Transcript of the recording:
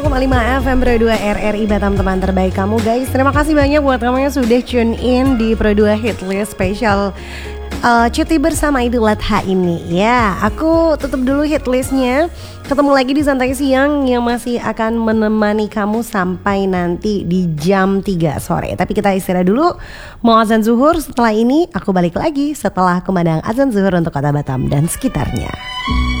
5 FM Pro 2 RRI Batam, teman terbaik kamu guys. Terima kasih banyak buat kamu yang sudah tune in di Pro 2 Hitlist spesial cuti bersama Idul Adha ini. Ya, aku tutup dulu hitlistnya. Ketemu lagi di Santai Siang yang masih akan menemani kamu sampai nanti di jam 3 sore. Tapi kita istirahat dulu, mau azan zuhur. Setelah ini aku balik lagi setelah kumandang azan zuhur untuk kota Batam dan sekitarnya.